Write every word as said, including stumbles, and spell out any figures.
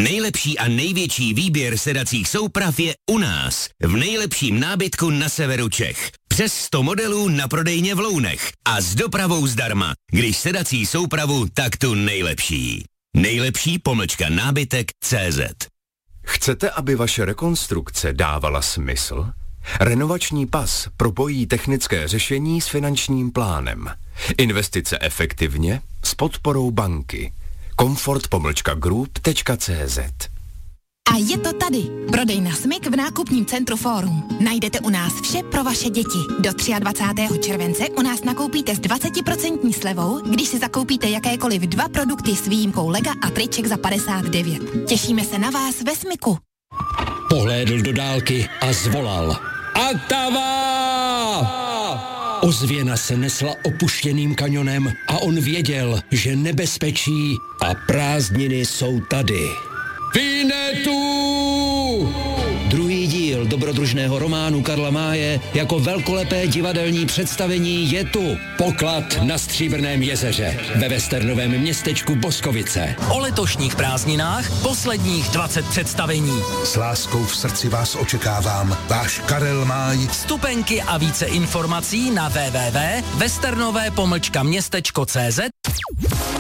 Nejlepší a největší výběr sedacích souprav je u nás, v nejlepším nábytku na severu Čech. Přes sto modelů na prodejně v Lounech a s dopravou zdarma. Když sedací soupravu, tak tu nejlepší. Nejlepší pomlčka nábytek tečka cé zet. Chcete, aby vaše rekonstrukce dávala smysl? Renovační pas propojí technické řešení s finančním plánem. Investice efektivně s podporou banky. komfort pomlčka group tečka cé zet. A je to tady. Prodejna Smyk v nákupním centru Fórum. Najdete u nás vše pro vaše děti. Do dvacátého třetího července u nás nakoupíte s dvacet procent slevou, když si zakoupíte jakékoliv dva produkty s výjimkou lega a triček za padesát devět. Těšíme se na vás ve Smyku. Pohlédl do dálky a zvolal. Atava! Ozvěna se nesla opuštěným kanionem a on věděl, že nebezpečí a prázdniny jsou tady. Vinetu! Druhý díl dobrodružného románu Karla Máje jako velkolepé divadelní představení je tu. Poklad na Stříbrném jezeře ve westernovém městečku Boskovice. O letošních prázdninách posledních dvacet představení. S láskou v srdci vás očekávám. Váš Karel Máj. Vstupenky a více informací na w w w tečka westernové pomlčka městečko tečka cé zet